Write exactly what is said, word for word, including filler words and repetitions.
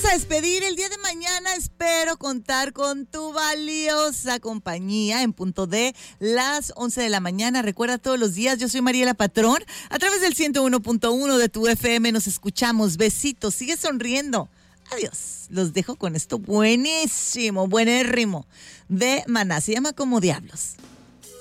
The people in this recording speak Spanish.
a despedir el día de mañana. Espero contar con tu valiosa compañía en punto de las once de la mañana. Recuerda, todos los días, yo soy Mariela Patrón. A través del ciento uno punto uno de tu F M nos escuchamos. Besitos, sigue sonriendo. Adiós. Los dejo con esto buenísimo, buenérrimo de Maná. Se llama Como Diablos.